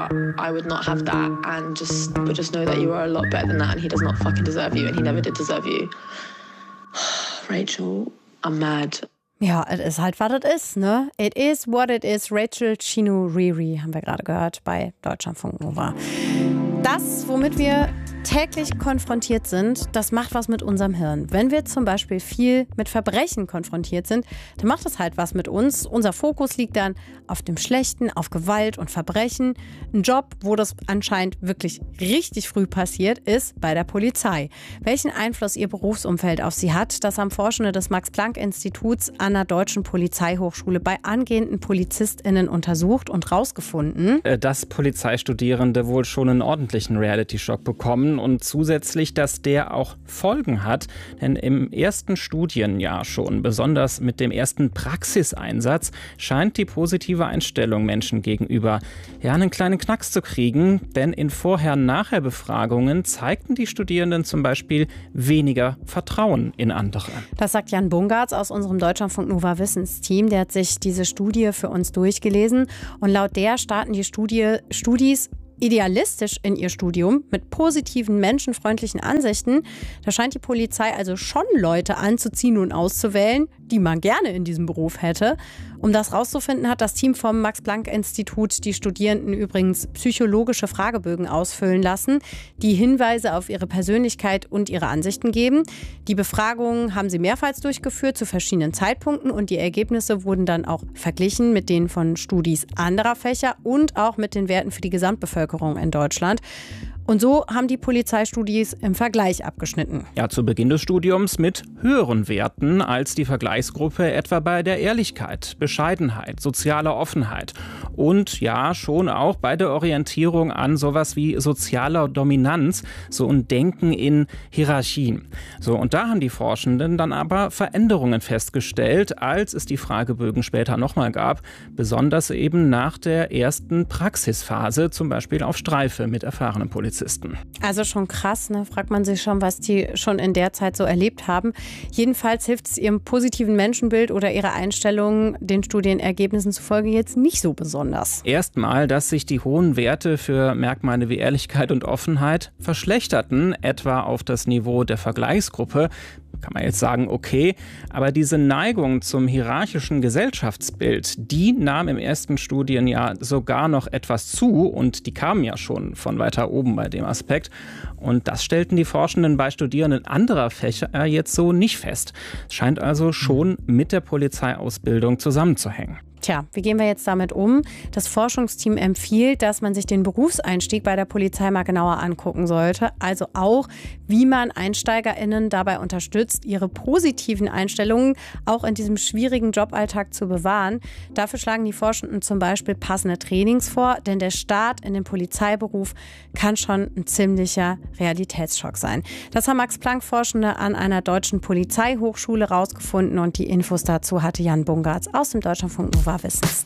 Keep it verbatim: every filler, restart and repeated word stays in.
but I would not have that, and just but just know that you are a lot better than that, and he does not fucking deserve you, and he never did deserve you. Rachel, I'm mad. Ja, es ist halt, was es ist, ne? It is what it is. Rachel Chinouriri haben wir gerade gehört bei Deutschlandfunk Nova. Das, womit wir täglich konfrontiert sind, das macht was mit unserem Hirn. Wenn wir zum Beispiel viel mit Verbrechen konfrontiert sind, dann macht das halt was mit uns. Unser Fokus liegt dann auf dem Schlechten, auf Gewalt und Verbrechen. Ein Job, wo das anscheinend wirklich richtig früh passiert, ist bei der Polizei. Welchen Einfluss ihr Berufsumfeld auf sie hat, das haben Forschende des Max-Planck-Instituts an der Deutschen Polizeihochschule bei angehenden PolizistInnen untersucht und rausgefunden, dass Polizeistudierende wohl schon einen ordentlichen Reality-Schock bekommen und zusätzlich, dass der auch Folgen hat. Denn im ersten Studienjahr schon, besonders mit dem ersten Praxiseinsatz, scheint die positive Einstellung Menschen gegenüber ja einen kleinen Knacks zu kriegen. Denn in Vorher-Nachher-Befragungen zeigten die Studierenden zum Beispiel weniger Vertrauen in andere. Das sagt Jan Bungartz aus unserem Deutschlandfunk Nova Wissensteam. Der hat sich diese Studie für uns durchgelesen. Und laut der starten die Studie, Studis idealistisch in ihr Studium mit positiven, menschenfreundlichen Ansichten. Da scheint die Polizei also schon Leute anzuziehen und auszuwählen, die man gerne in diesem Beruf hätte. Um das rauszufinden, hat das Team vom Max-Planck-Institut die Studierenden übrigens psychologische Fragebögen ausfüllen lassen, die Hinweise auf ihre Persönlichkeit und ihre Ansichten geben. Die Befragungen haben sie mehrfach durchgeführt zu verschiedenen Zeitpunkten und die Ergebnisse wurden dann auch verglichen mit denen von Studis anderer Fächer und auch mit den Werten für die Gesamtbevölkerung in Deutschland. Und so haben die Polizeistudis im Vergleich abgeschnitten. Ja, zu Beginn des Studiums mit höheren Werten als die Vergleichsgruppe, etwa bei der Ehrlichkeit, Bescheidenheit, sozialer Offenheit und ja, schon auch bei der Orientierung an sowas wie sozialer Dominanz, so ein Denken in Hierarchien. So, und da haben die Forschenden dann aber Veränderungen festgestellt, als es die Fragebögen später nochmal gab, besonders eben nach der ersten Praxisphase, zum Beispiel auf Streife mit erfahrenen Polizisten. Also schon krass, ne? Fragt man sich schon, was die schon in der Zeit so erlebt haben. Jedenfalls hilft es ihrem positiven Menschenbild oder ihrer Einstellung den Studienergebnissen zufolge jetzt nicht so besonders. Erstmal, dass sich die hohen Werte für Merkmale wie Ehrlichkeit und Offenheit verschlechterten, etwa auf das Niveau der Vergleichsgruppe. Kann man jetzt sagen, okay, aber diese Neigung zum hierarchischen Gesellschaftsbild, die nahm im ersten Studienjahr sogar noch etwas zu und die kamen ja schon von weiter oben bei dem Aspekt. Und das stellten die Forschenden bei Studierenden anderer Fächer jetzt so nicht fest. Es scheint also schon mit der Polizeiausbildung zusammenzuhängen. Tja, wie gehen wir jetzt damit um? Das Forschungsteam empfiehlt, dass man sich den Berufseinstieg bei der Polizei mal genauer angucken sollte. Also auch, wie man EinsteigerInnen dabei unterstützt, ihre positiven Einstellungen auch in diesem schwierigen Joballtag zu bewahren. Dafür schlagen die Forschenden zum Beispiel passende Trainings vor, denn der Start in den Polizeiberuf kann schon ein ziemlicher Realitätsschock sein. Das haben Max-Planck-Forschende an einer deutschen Polizeihochschule rausgefunden und die Infos dazu hatte Jan Bungartz aus dem Deutschlandfunk Nova Wissens.